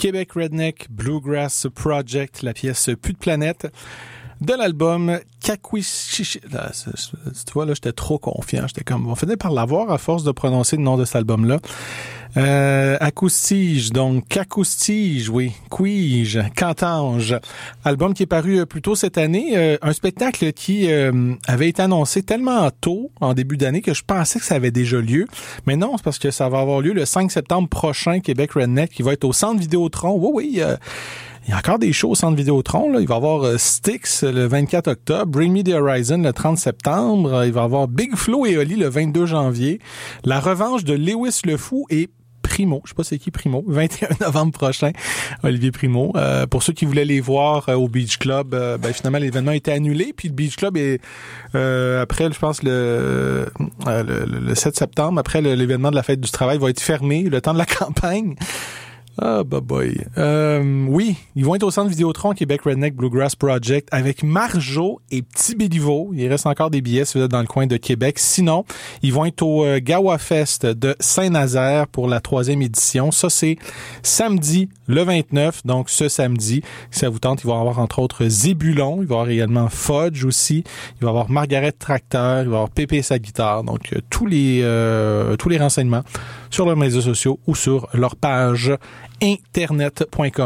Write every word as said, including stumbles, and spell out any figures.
Québec Redneck Bluegrass Project, la pièce Plus de planète de l'album Kakuichichi. Tu vois, là, j'étais trop confiant. J'étais comme, on finit par l'avoir à force de prononcer le nom de cet album-là. Euh, Acoustige, donc Cacoustige, oui, Quige, Cantange, album qui est paru plus tôt cette année, euh, un spectacle qui euh, avait été annoncé tellement tôt en début d'année que je pensais que ça avait déjà lieu, mais non, c'est parce que ça va avoir lieu le cinq septembre prochain, Québec Redneck, qui va être au Centre Vidéotron. Oui, oui, euh, il y a encore des shows au Centre Vidéotron, là. Il va y avoir euh, Styx le vingt-quatre octobre, Bring Me the Horizon le trente septembre, il va y avoir Big Flo et Oli le vingt-deux janvier, la revanche de Lewis le Fou et Primo, je sais pas c'est qui Primo, vingt et un novembre prochain, Olivier Primo. Euh, pour ceux qui voulaient les voir euh, au Beach Club, euh, ben finalement l'événement a été annulé, puis le Beach Club est euh, après, je pense le, euh, le le sept septembre, après le, l'événement de la fête du travail va être fermé le temps de la campagne. Ah, bah boy. Euh, oui, ils vont être au Centre Vidéotron Québec Redneck Bluegrass Project avec Marjo et Petit Béliveau. Il reste encore des billets si vous êtes dans le coin de Québec. Sinon, ils vont être au euh, Gawa Fest de Saint-Nazaire pour la troisième édition. Ça, c'est samedi le vingt-neuf, donc ce samedi. Si ça vous tente, il va y avoir entre autres Zébulon. Il va y avoir également Fudge aussi. Il va y avoir Margaret Tracteur. Il va y avoir Pépé sa guitare. Donc, euh, tous les euh, tous les renseignements sur leurs médias sociaux ou sur leur page internet point com.